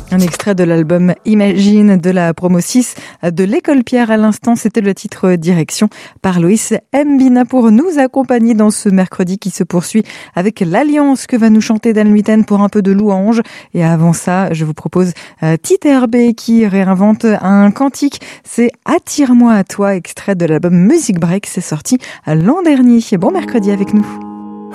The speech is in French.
Un extrait de l'album Imagine de la promo 6 de l'École Pierre à l'instant. C'était le titre Direction par Loïs Mbina pour nous accompagner dans ce mercredi qui se poursuit avec l'Alliance que va nous chanter Dan Luiten pour un peu de louange. Et avant ça, je vous propose Tite Herbé qui réinvente un cantique. C'est Attire-moi à toi, extrait de l'album Music Break. C'est sorti l'an dernier. Bon mercredi avec nous.